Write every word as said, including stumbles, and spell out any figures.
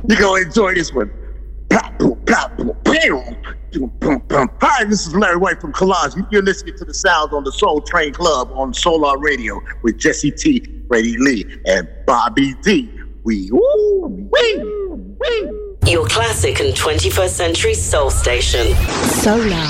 You're going to enjoy this one. Hi, this is Larry White from Collage. You're listening to the sounds on the Soul Train Club on Solar Radio with Jesse T, Freddie Lee, and Bobby D. We woo, wee, wee. Your classic and twenty-first century soul station. Solar.